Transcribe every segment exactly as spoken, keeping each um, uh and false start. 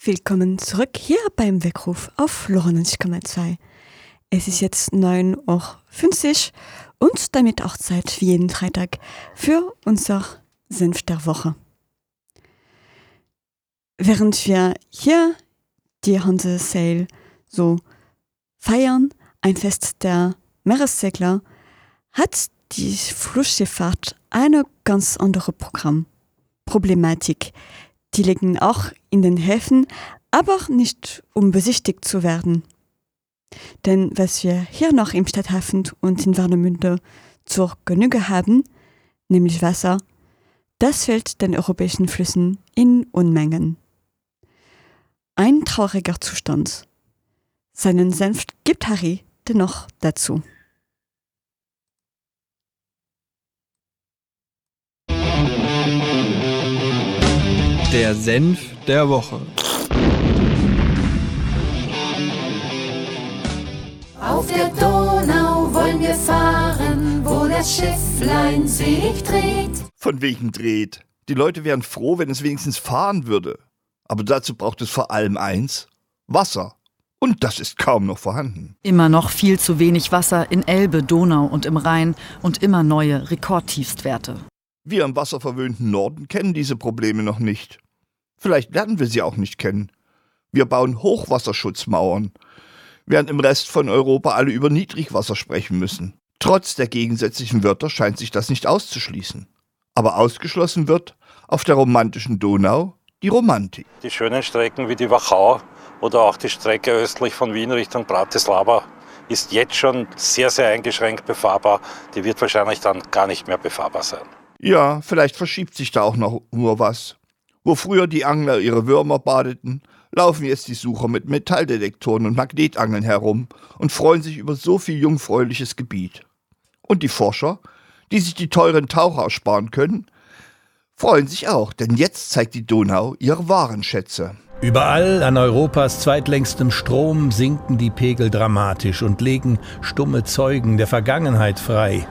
Willkommen zurück hier beim Weckruf auf neunundneunzig Komma zwei. Es ist jetzt neun Uhr fünfzig und damit auch Zeit wie jeden Freitag für unser Senf der Woche. Während wir hier die Hanse Sail so feiern, ein Fest der Meeressegler, hat die Flussschifffahrt eine ganz andere Programm. Problematik. Die liegen auch in den Häfen, aber nicht um besichtigt zu werden. Denn was wir hier noch im Stadthafen und in Warnemünde zur Genüge haben, nämlich Wasser, das fehlt den europäischen Flüssen in Unmengen. Ein trauriger Zustand. Seinen Senf gibt Harry dennoch dazu. Der Senf der Woche. Auf der Donau wollen wir fahren, wo das Schifflein sich dreht. Von wegen dreht. Die Leute wären froh, wenn es wenigstens fahren würde. Aber dazu braucht es vor allem eins: Wasser. Und das ist kaum noch vorhanden. Immer noch viel zu wenig Wasser in Elbe, Donau und im Rhein und immer neue Rekordtiefstwerte. Wir im wasserverwöhnten Norden kennen diese Probleme noch nicht. Vielleicht lernen wir sie auch nicht kennen. Wir bauen Hochwasserschutzmauern, während im Rest von Europa alle über Niedrigwasser sprechen müssen. Trotz der gegensätzlichen Wörter scheint sich das nicht auszuschließen. Aber ausgeschlossen wird auf der romantischen Donau die Romantik. Die schönen Strecken wie die Wachau oder auch die Strecke östlich von Wien Richtung Bratislava ist jetzt schon sehr, sehr eingeschränkt befahrbar. Die wird wahrscheinlich dann gar nicht mehr befahrbar sein. Ja, vielleicht verschiebt sich da auch noch nur was. Wo früher die Angler ihre Würmer badeten, laufen jetzt die Sucher mit Metalldetektoren und Magnetangeln herum und freuen sich über so viel jungfräuliches Gebiet. Und die Forscher, die sich die teuren Taucher ersparen können, freuen sich auch, denn jetzt zeigt die Donau ihre wahren Schätze. Überall an Europas zweitlängstem Strom sinken die Pegel dramatisch und legen stumme Zeugen der Vergangenheit frei.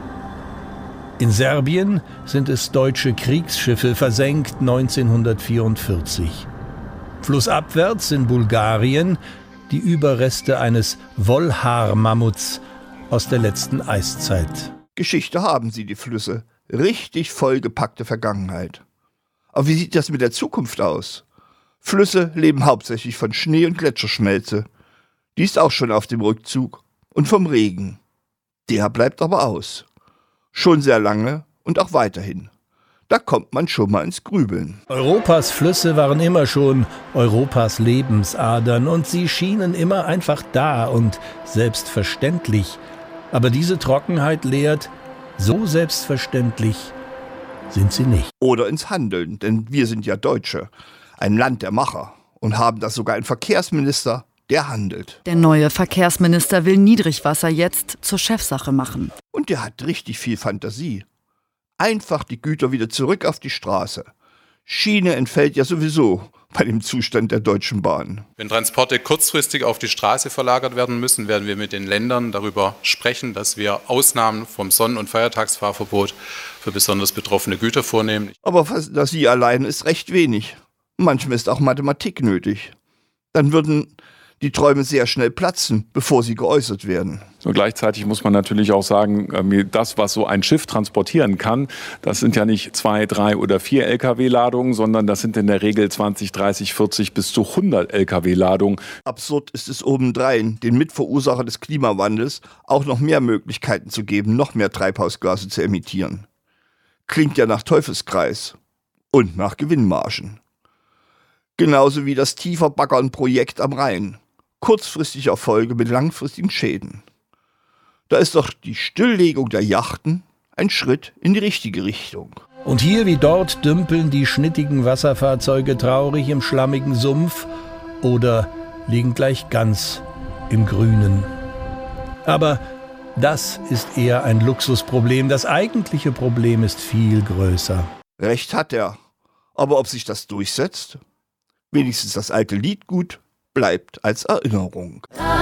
In Serbien sind es deutsche Kriegsschiffe versenkt neunzehnhundertvierundvierzig. Flussabwärts in Bulgarien die Überreste eines Wollhaar-Mammuts aus der letzten Eiszeit. Geschichte haben sie, die Flüsse. Richtig vollgepackte Vergangenheit. Aber wie sieht das mit der Zukunft aus? Flüsse leben hauptsächlich von Schnee und Gletscherschmelze. Die ist auch schon auf dem Rückzug. Und vom Regen. Der bleibt aber aus. Schon sehr lange und auch weiterhin. Da kommt man schon mal ins Grübeln. Europas Flüsse waren immer schon Europas Lebensadern und sie schienen immer einfach da und selbstverständlich. Aber diese Trockenheit lehrt, so selbstverständlich sind sie nicht. Oder ins Handeln, denn wir sind ja Deutsche, ein Land der Macher und haben da sogar einen Verkehrsminister, der handelt. Der neue Verkehrsminister will Niedrigwasser jetzt zur Chefsache machen. Und der hat richtig viel Fantasie. Einfach die Güter wieder zurück auf die Straße. Schiene entfällt ja sowieso bei dem Zustand der Deutschen Bahn. Wenn Transporte kurzfristig auf die Straße verlagert werden müssen, werden wir mit den Ländern darüber sprechen, dass wir Ausnahmen vom Sonn- und Feiertagsfahrverbot für besonders betroffene Güter vornehmen. Aber Fantasie allein ist recht wenig. Manchmal ist auch Mathematik nötig. Dann würden die Träume sehr schnell platzen, bevor sie geäußert werden. So, gleichzeitig muss man natürlich auch sagen, das, was so ein Schiff transportieren kann, das sind ja nicht zwei, drei oder vier L K W-Ladungen, sondern das sind in der Regel zwanzig, dreißig, vierzig bis zu hundert L K W-Ladungen. Absurd ist es obendrein, den Mitverursacher des Klimawandels auch noch mehr Möglichkeiten zu geben, noch mehr Treibhausgase zu emittieren. Klingt ja nach Teufelskreis und nach Gewinnmargen. Genauso wie das Tieferbaggern-Projekt am Rhein. Kurzfristige Erfolge mit langfristigen Schäden. Da ist doch die Stilllegung der Yachten ein Schritt in die richtige Richtung. Und hier wie dort dümpeln die schnittigen Wasserfahrzeuge traurig im schlammigen Sumpf oder liegen gleich ganz im Grünen. Aber das ist eher ein Luxusproblem. Das eigentliche Problem ist viel größer. Recht hat er. Aber ob sich das durchsetzt? Wenigstens das alte Liedgut bleibt als Erinnerung.